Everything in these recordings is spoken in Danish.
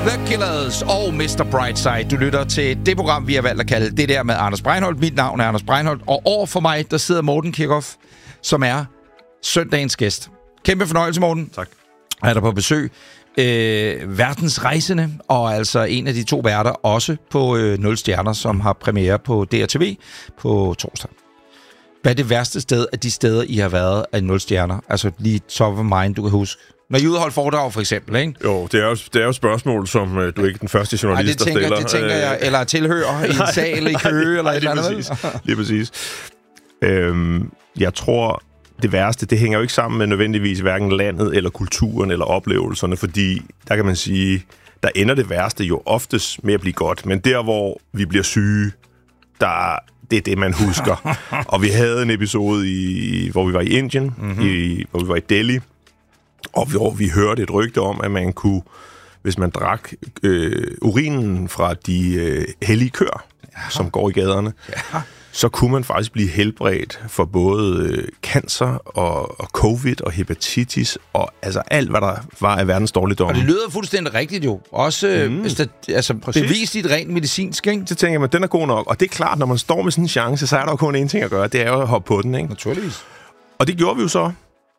The Killers og Mr. Brightside. Du lytter til det program, vi har valgt at kalde Det der med Anders Breinholt. Mit navn er Anders Breinholt, og over for mig, der sidder Morten Kirchhoff, som er søndagens gæst. Kæmpe fornøjelse, Morten. Tak. Er der på besøg. Verdensrejsende, og altså en af de to værter, også på 0 Stjerner, som har premiere på DRTV på torsdag. Hvad er det værste sted af de steder, I har været af 0 Stjerner? Altså lige top of mind, du kan huske. Når I udholder foredrag, for eksempel, ikke? Jo, det er jo et spørgsmål, som du er ikke den første journalist, der stiller. Det tænker jeg, eller tilhører i en sal i Køge, eller et eller andet. Lige præcis. Jeg tror, det værste, det hænger jo ikke sammen med nødvendigvis hverken landet, eller kulturen, eller oplevelserne, fordi der kan man sige, der ender det værste jo oftest med at blive godt, men der, hvor vi bliver syge, det er det, man husker. Og vi havde en episode, hvor vi var i Indien, hvor vi var i Delhi, og hvor vi hørte et rygte om, at man kunne, hvis man drak urinen fra de hellige køer, som går i gaderne, så kunne man faktisk blive helbredt for både cancer og covid og hepatitis og altså alt, hvad der var af verdens dårligdomme. Og det lyder fuldstændig rigtigt jo. Også bevist i et rent medicinsk, ikke? Så tænker jeg, at den er god nok. Og det er klart, når man står med sådan en chance, så er der jo kun én ting at gøre. Det er jo at hoppe på den, ikke? Naturligvis. Og det gjorde vi jo så.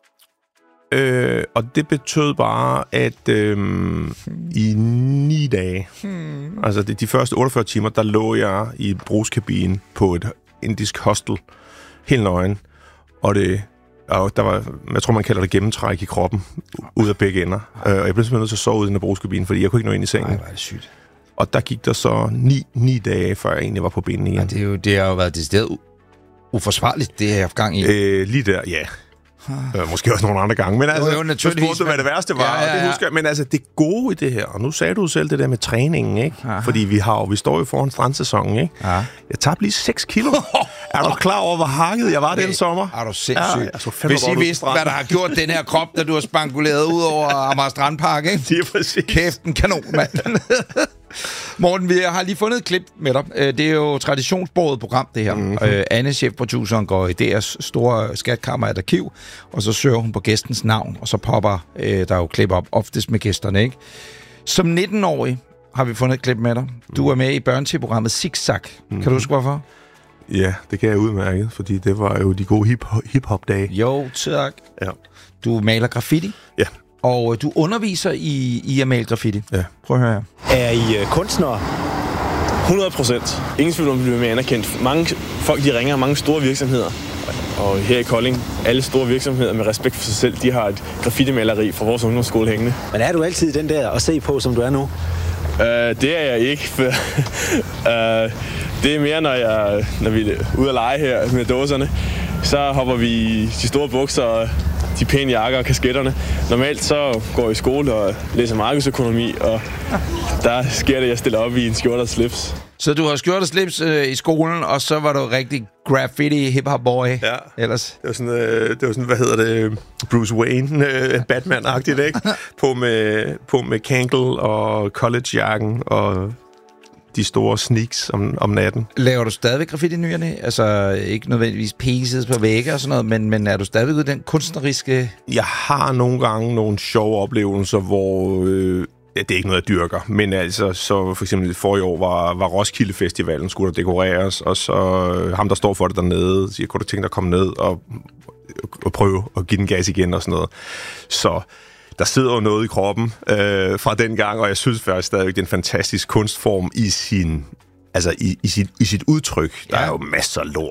Og det betød bare, at i 9 dage, altså de første 48 timer, der lå jeg i en brugskabine på et indisk hostel, helt nøgen. Og der var, jeg tror, man kalder det gennemtræk i kroppen, ud af begge ender. Og jeg blev simpelthen nødt til at sove ude i den brugskabine, fordi jeg kunne ikke nå ind i sengen. Nej, var det sygt. Og der gik der så 9 dage, før jeg egentlig var på benene igen. Ja, det har jo været decideret uforsvarligt, det har jeg haft gang i. Lige der, ja. Måske også nogle andre gange, men altså, du spurgte, hvad det værste var, og det husker jeg. Men altså, det gode i det her, og nu sagde du selv det der med træningen, ikke? Aha. Fordi vi står jo foran strandsæsonen, ikke? Aha. Jeg tabte lige 6 kilo. Er du klar over, hvor hakket jeg var den sommer? Er du sindssygt? Hvis I vidste, hvad der har gjort den her krop, da du har spankuleret ud over Amager Strandpark, ikke? Det er præcis. Kæft, en kanon, mand. Morten, vi har lige fundet et klip med dig. Det er jo traditionsbordet program, det her. Anne, chefproduceren, går i DR's store skatkammer et arkiv, og så søger hun på gæstens navn, og så popper der jo klip op, oftest med gæsterne, ikke? Som 19-årig har vi fundet et klip med dig. Du er med i børne-tv-programmet Zigzag. Kan du huske, hvorfor? Ja, det kan jeg udmærket, fordi det var jo de gode hip-hop-dage. Jo, tak. Ja. Du maler graffiti. Ja. Og du underviser i at male graffiti. Ja. Prøv at høre her. Er I kunstnere? 100%. Ingen tvivl om, at vi bliver mere anerkendt. Mange folk, de ringer mange store virksomheder. Og her i Kolding, alle store virksomheder med respekt for sig selv, de har et graffiti-maleri fra vores ungdomsskole hængende. Men er du altid den der at se på, som du er nu? Det er jeg ikke. Det er mere, når vi er ude at lege her med dåserne. Så hopper vi i de store bukser og de pæne jakker og kasketterne. Normalt så går jeg i skole og læser markedsøkonomi, og der sker det, at jeg stiller op i en skjorte og slips. Så du har skjorte og slips i skolen, og så var du rigtig graffiti hip-hop boy. Ja. Ellers. Det var sådan, hvad hedder det, Bruce Wayne, Batman-agtigt, ikke? på med Kangol og collegejakken og de store sneaks om natten. Laver du stadigvæk graffiti i nyerne? Altså ikke nødvendigvis pieces på vægge og sådan noget, men er du stadigvæk ude den kunstneriske... Jeg har nogle gange nogle sjove oplevelser, hvor... det er ikke noget, jeg dyrker, men altså, så for eksempel forrige år var Roskilde Festivalen, skulle der dekoreres, og så ham, der står for det dernede, siger, kunne du tænke dig at komme ned og prøve at give den gas igen og sådan noget. Så der sidder jo noget i kroppen fra den gang, og jeg synes faktisk stadigvæk, det er en fantastisk kunstform i sit udtryk. Der er jo masser af lort